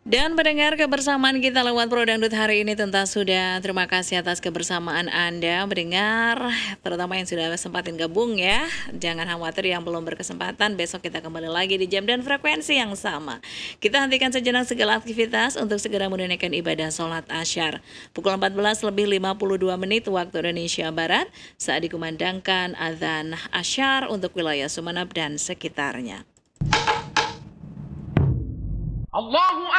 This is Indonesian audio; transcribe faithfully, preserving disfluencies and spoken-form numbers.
Dan mendengar kebersamaan kita lewat Pro Dangdut hari ini tentu sudah terima kasih atas kebersamaan Anda mendengar, terutama yang sudah sempatin gabung ya. Jangan khawatir yang belum berkesempatan, besok kita kembali lagi di jam dan frekuensi yang sama. Kita hentikan sejenak segala aktivitas untuk segera menunaikan ibadah sholat asyar. Pukul empat belas lebih lima puluh dua menit waktu Indonesia Barat saat dikumandangkan azan asyar untuk wilayah Sumeneb dan sekitarnya. Allahu